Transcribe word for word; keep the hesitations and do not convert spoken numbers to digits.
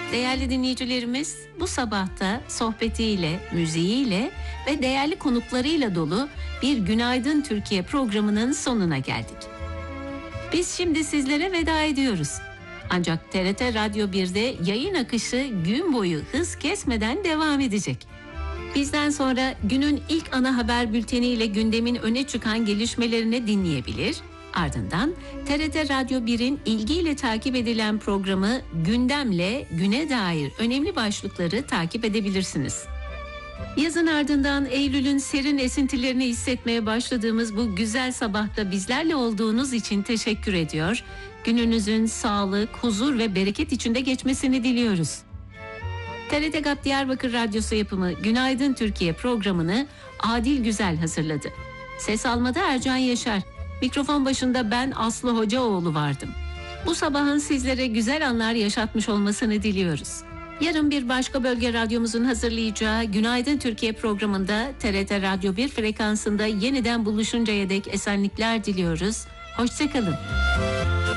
Değerli dinleyicilerimiz, bu sabahta sohbetiyle, müziğiyle ve değerli konuklarıyla dolu bir Günaydın Türkiye programının sonuna geldik. Biz şimdi sizlere veda ediyoruz. Ancak T R T Radyo bir'de yayın akışı gün boyu hız kesmeden devam edecek. Bizden sonra günün ilk ana haber bülteniyle gündemin öne çıkan gelişmelerini dinleyebilir. Ardından T R T Radyo bir'in ilgiyle takip edilen programı Gündem'le güne dair önemli başlıkları takip edebilirsiniz. Yazın ardından Eylül'ün serin esintilerini hissetmeye başladığımız bu güzel sabahta bizlerle olduğunuz için teşekkür ediyor. Gününüzün sağlık, huzur ve bereket içinde geçmesini diliyoruz. T R T GAP Diyarbakır Radyosu yapımı Günaydın Türkiye programını Adil Güzel hazırladı. Ses almada Ercan Yaşar, mikrofon başında ben Aslı Hocaoğlu vardım. Bu sabahın sizlere güzel anlar yaşatmış olmasını diliyoruz. Yarın bir başka bölge radyomuzun hazırlayacağı Günaydın Türkiye programında T R T Radyo bir frekansında yeniden buluşuncaya dek esenlikler diliyoruz. Hoşça kalın.